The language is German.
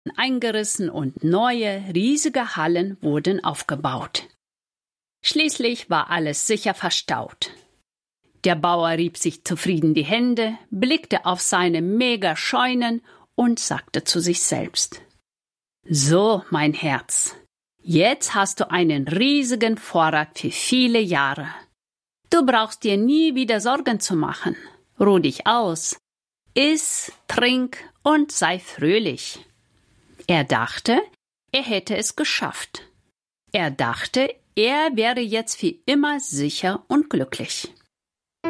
eingerissen und neue, riesige Hallen wurden aufgebaut. Schließlich war alles sicher verstaut. Der Bauer rieb sich zufrieden die Hände, blickte auf seine Mega-Scheunen und sagte zu sich selbst: »So, mein Herz, jetzt hast du einen riesigen Vorrat für viele Jahre. Du brauchst dir nie wieder Sorgen zu machen. Ruh dich aus, iss, trink und sei fröhlich.« Er dachte, er hätte es geschafft. Er dachte, er wäre jetzt für immer sicher und glücklich.